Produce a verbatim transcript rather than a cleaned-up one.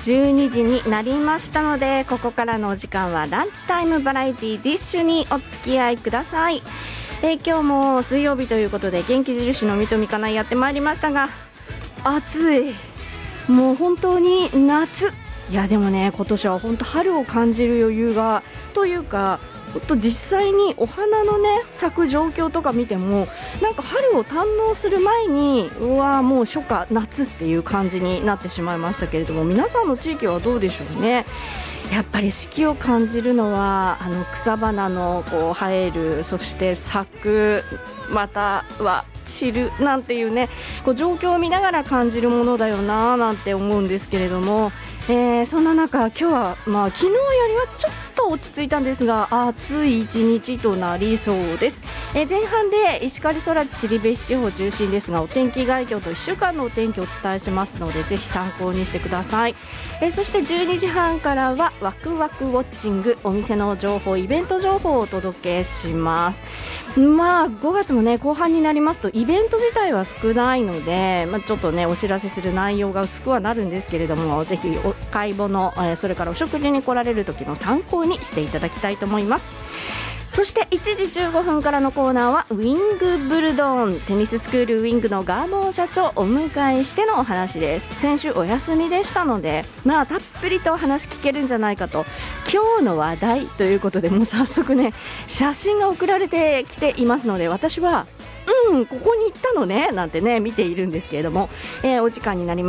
じゅうにじになりましたので、ここからのお時間はランチタイムバラエティディッシュにお付き合いください。えー、今日も水曜日ということで元気印のみとみかなやってまいりましたが、暑い、もう本当に夏。いやでもね、今年は本当春を感じる余裕がというか、と実際にお花のね咲く状況とか見ても、なんか春を堪能する前にうわもう初夏夏っていう感じになってしまいましたけれども、皆さんの地域はどうでしょうね。やっぱり四季を感じるのはあの草花のこう生える、そして咲く、または散るなんていうね、こう状況を見ながら感じるものだよななんて思うんですけれども、えー、そんな中今日は、まあ、昨日よりはちょっと落ち着いたんですが、暑い一日となりそうです。えー、前半で石狩空知後地方中心ですが、お天気概況といっしゅうかんのお天気をお伝えしますので、ぜひ参考にしてください。えー、そしてじゅうにじはんからはワクワクウォッチング、お店の情報、イベント情報をお届けします。まあごがつもね後半になりますとイベント自体は少ないので、まあ、ちょっとねお知らせする内容が薄くはなるんですけれども、ぜひお買い物、えー、それからお食事に来られる時の参考にしていただきたいと思います。そしていちじじゅうごふんからのコーナーはウィングブルドン、テニススクールウィングのガーボン社長をお迎えしてのお話です。先週お休みでしたので、まあたっぷりとお話聞けるんじゃないかと。今日の話題ということで、もう早速ね写真が送られてきていますので、私はうんここに行ったのねなんてね見ているんですけれども、えー、お時間になりました。